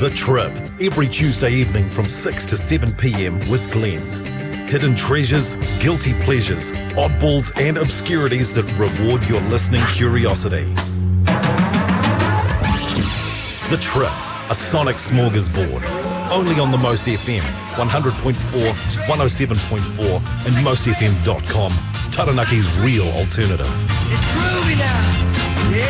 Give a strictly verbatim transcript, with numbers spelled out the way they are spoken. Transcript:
The Trip, every Tuesday evening from six to seven p.m. with Glenn. Hidden treasures, guilty pleasures, oddballs and obscurities that reward your listening curiosity. The Trip, a sonic smorgasbord. Only on the Most F M, one hundred point four, one oh seven point four and most f m dot com. Taranaki's real alternative. It's groovy now.